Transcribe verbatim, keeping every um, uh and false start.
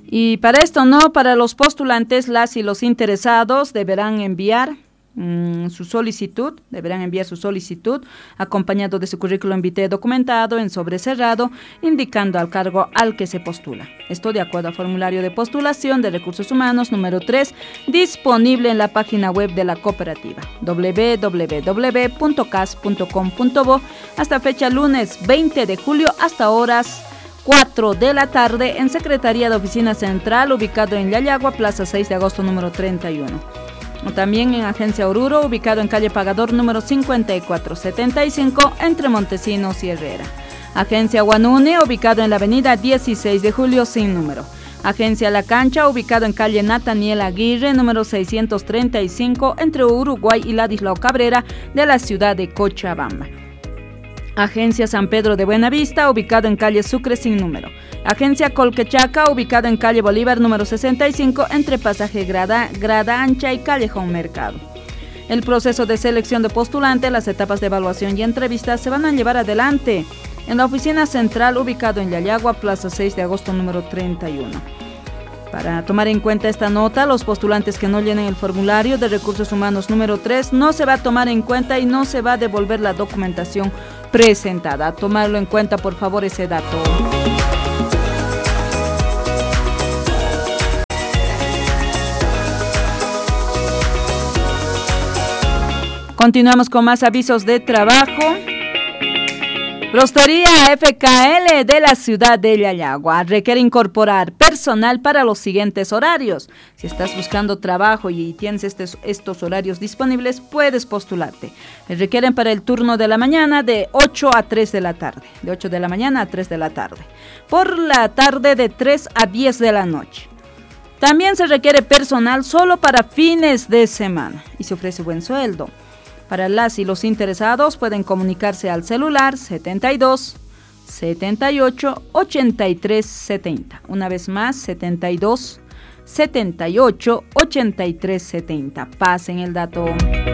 Y para esto no, para los postulantes, las y los interesados deberán enviar mmm, su solicitud, deberán enviar su solicitud acompañado de su currículum vitae documentado en sobre cerrado, indicando al cargo al que se postula. Esto de acuerdo al formulario de postulación de recursos humanos número tres, disponible en la página web de la cooperativa, doble u doble u doble u punto c a s punto com punto b o, hasta fecha lunes veinte de julio, hasta horas cuatro de la tarde, en Secretaría de Oficina Central, ubicado en Yayagua, Plaza seis de agosto número treinta y uno. O también en Agencia Oruro, ubicado en calle Pagador número cincuenta y cuatro setenta y cinco, entre Montesinos y Herrera. Agencia Guanune, ubicado en la avenida dieciséis de julio, sin número. Agencia La Cancha, ubicado en calle Nataniel Aguirre, número seiscientos treinta y cinco, entre Uruguay y Ladislao Cabrera, de la ciudad de Cochabamba. Agencia San Pedro de Buenavista, ubicado en calle Sucre, sin número. Agencia Colquechaca, ubicado en calle Bolívar número sesenta y cinco, entre Pasaje Grada, Grada Ancha y Callejón Mercado. El proceso de selección de postulantes, las etapas de evaluación y entrevistas se van a llevar adelante en la oficina central, ubicado en Yayagua, Plaza seis de agosto número treinta y uno. Para tomar en cuenta esta nota, los postulantes que no llenen el formulario de recursos humanos número tres no se va a tomar en cuenta y no se va a devolver la documentación presentada. Tomarlo en cuenta, por favor, ese dato. Continuamos con más avisos de trabajo. Prostería F K L de la ciudad de Yayagua requiere incorporar personal para los siguientes horarios. Si estás buscando trabajo y tienes estos, estos horarios disponibles, puedes postularte. Requieren para el turno de la mañana de ocho a tres de la tarde. De ocho de la mañana a tres de la tarde. Por la tarde de tres a diez de la noche. También se requiere personal solo para fines de semana y se ofrece buen sueldo. Para las y los interesados pueden comunicarse al celular setenta y dos, setenta y ocho, ochenta y tres, setenta. Una vez más, setenta y dos, setenta y ocho, ochenta y tres, setenta. Pasen el dato.